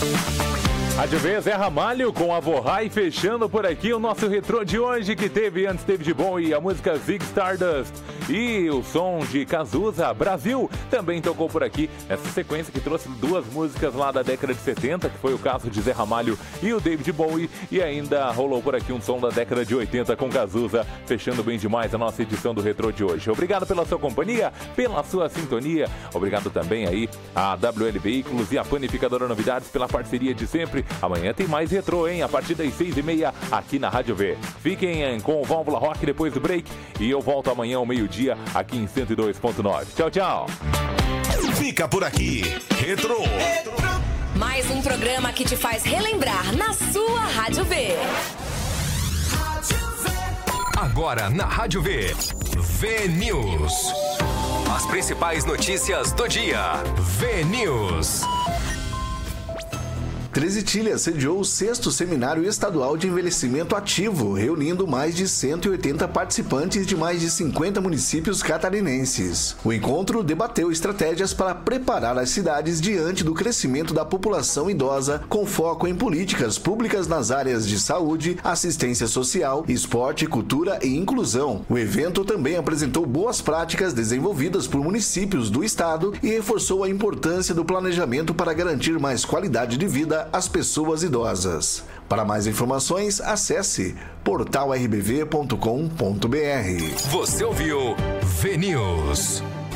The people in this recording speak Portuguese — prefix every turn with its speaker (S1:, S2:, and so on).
S1: Rádio V, Zé Ramalho com a Vorrai, fechando por aqui o nosso retrô de hoje, que teve antes David Bowie, a música Zig Stardust e o som de Cazuza. Brasil também tocou por aqui, essa sequência que trouxe duas músicas lá da década de 70, que foi o caso de Zé Ramalho e o David Bowie, e ainda rolou por aqui um som da década de 80 com Cazuza, fechando bem demais a nossa edição do retrô de hoje. Obrigado pela sua companhia, pela sua sintonia, obrigado também aí a WL Veículos e a Panificadora Novidades pela parceria de sempre. Amanhã tem mais retrô, hein? A partir das 6h30 aqui na Rádio V. Fiquem com o Válvula Rock depois do break e eu volto amanhã ao meio-dia aqui em 102.9. Tchau, tchau.
S2: Fica por aqui, Retrô.
S3: Mais um programa que te faz relembrar na sua Rádio V.
S2: Agora na Rádio V, V-News. As principais notícias do dia. V-News.
S4: 13 Itilha sediou o 6º Seminário Estadual de Envelhecimento Ativo, reunindo mais de 180 participantes de mais de 50 municípios catarinenses. O encontro debateu estratégias para preparar as cidades diante do crescimento da população idosa, com foco em políticas públicas nas áreas de saúde, assistência social, esporte, cultura e inclusão. O evento também apresentou boas práticas desenvolvidas por municípios do estado e reforçou a importância do planejamento para garantir mais qualidade de vida às pessoas idosas. Para mais informações, acesse portalrbv.com.br.
S2: Você ouviu V-News.